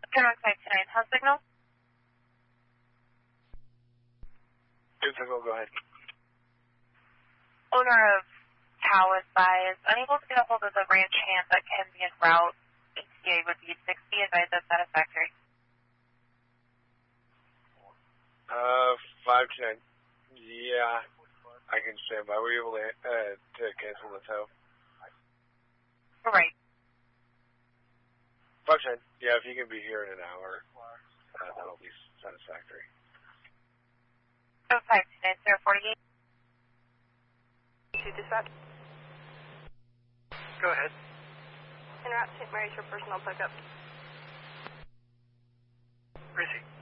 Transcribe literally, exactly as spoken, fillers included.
General five two nine, house signal. Good signal, go ahead. Owner of Tao is by is unable to get a hold of the ranch hand that can be en route. E T A would be sixty, advised that's satisfactory. Uh, five two nine. Yeah, I can stand by. Were you able to, uh, to cancel the tow? Right. five two nine. Yeah, if you can be here in an hour, uh, that'll be satisfactory. Oh, five two nine, zero forty-eight. To dispatch. Go ahead. En route to Saint Mary's for personal pickup. Chrissy.